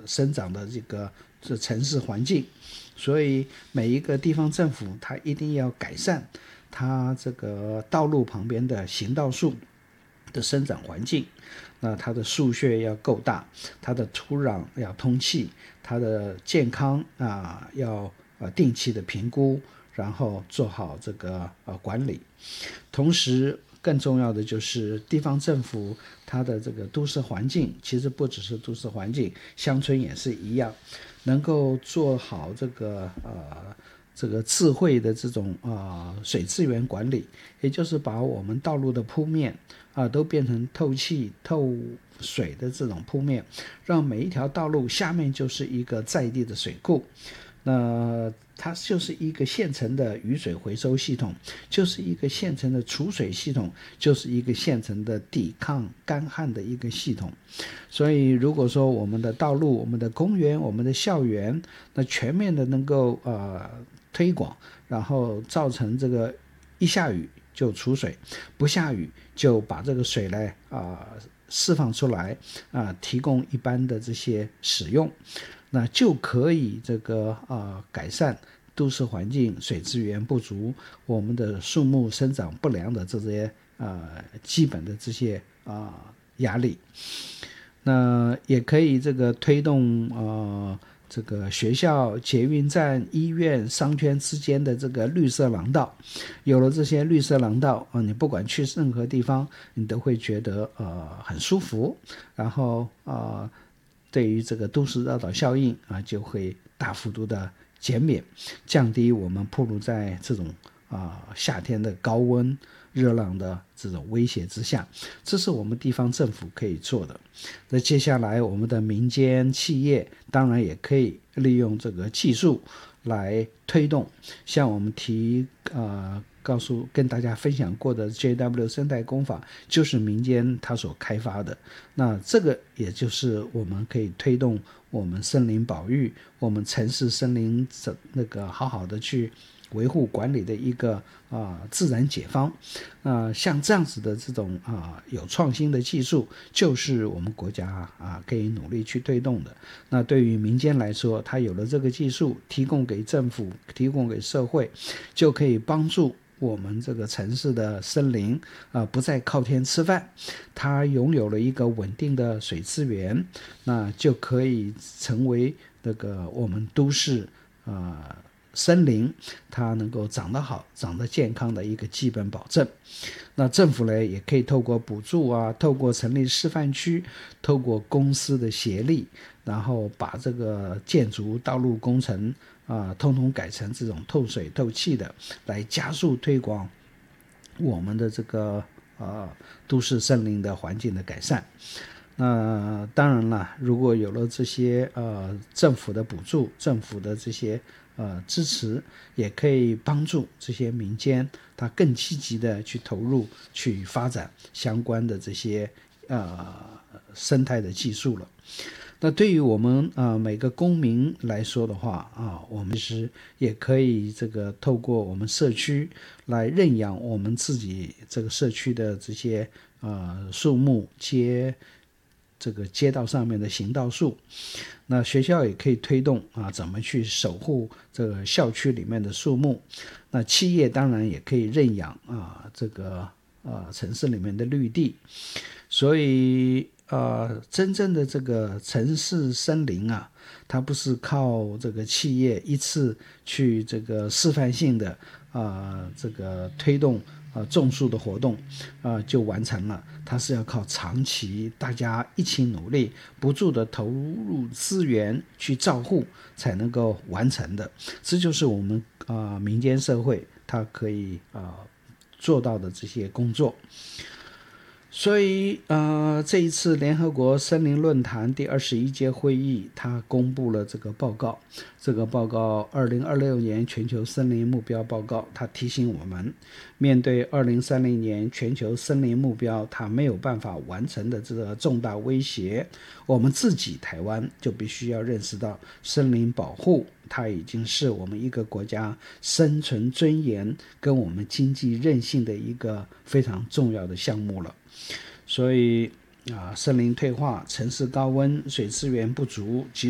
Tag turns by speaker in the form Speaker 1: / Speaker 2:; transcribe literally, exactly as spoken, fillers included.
Speaker 1: 生长的这个这城市环境，所以每一个地方政府它一定要改善它这个道路旁边的行道树的生长环境。那它的树穴要够大，它的土壤要通气，它的健康啊要呃定期的评估，然后做好这个呃管理。同时更重要的就是地方政府它的这个都市环境，其实不只是都市环境，乡村也是一样，能够做好这个呃这个智慧的这种啊、呃、水资源管理，也就是把我们道路的铺面啊、呃、都变成透气透水的这种铺面，让每一条道路下面就是一个在地的水库。那它就是一个现成的雨水回收系统，就是一个现成的储水系统，就是一个现成的抵抗干旱的一个系统。所以如果说我们的道路、我们的公园、我们的校园，那全面的能够呃推广，然后造成这个一下雨就储水，不下雨就把这个水来啊、呃、释放出来啊、呃，提供一般的这些使用。那就可以这个啊、呃、改善都市环境水资源不足，我们的树木生长不良的这些呃基本的这些啊、呃、压力。那也可以这个推动呃这个学校、捷运站、医院、商圈之间的这个绿色廊道。有了这些绿色廊道啊、呃，你不管去任何地方，你都会觉得呃很舒服，然后啊。呃对于这个都市热岛效应啊，就会大幅度的减免，降低我们暴露在这种啊夏天的高温热浪的这种威胁之下。这是我们地方政府可以做的。那接下来我们的民间企业当然也可以利用这个技术来推动，像我们提呃告诉跟大家分享过的 J W 生态工法，就是民间它所开发的。那这个也就是我们可以推动我们森林保育，我们城市森林那个好好的去维护管理的一个啊、呃、自然解方。啊、呃，像这样子的这种啊、呃、有创新的技术，就是我们国家啊、呃、可以努力去推动的。那对于民间来说，它有了这个技术，提供给政府，提供给社会，就可以帮助我们这个城市的森林啊、呃、不再靠天吃饭，它拥有了一个稳定的水资源，那就可以成为那个我们都市啊。呃森林它能够长得好长得健康的一个基本保证。那政府呢也可以透过补助啊，透过成立示范区，透过公司的协力，然后把这个建筑道路工程啊、呃，通通改成这种透水透气的，来加速推广我们的这个呃都市森林的环境的改善。那当然了，如果有了这些呃政府的补助，政府的这些呃支持，也可以帮助这些民间他更积极的去投入，去发展相关的这些呃生态的技术了。那对于我们啊、呃、每个公民来说的话啊，我们是也可以这个透过我们社区来认养我们自己这个社区的这些呃树木街。这个街道上面的行道树，那学校也可以推动啊，怎么去守护这个校区里面的树木。那企业当然也可以认养啊，这个呃城市里面的绿地。所以呃，真正的这个城市森林啊，它不是靠这个企业一次去这个示范性的啊、呃、这个推动。呃，种树的活动，呃，就完成了。它是要靠长期大家一起努力，不住的投入资源去照护，才能够完成的。这就是我们啊、呃、民间社会它可以啊、呃、做到的这些工作。所以呃，这一次联合国森林论坛第二十一届会议，它公布了这个报告。这个报告二零二六年全球森林目标报告，它提醒我们，面对二零三零年全球森林目标它没有办法完成的这个重大威胁，我们自己台湾就必须要认识到，森林保护它已经是我们一个国家生存尊严跟我们经济韧性的一个非常重要的项目了。所以啊，森林退化、城市高温、水资源不足及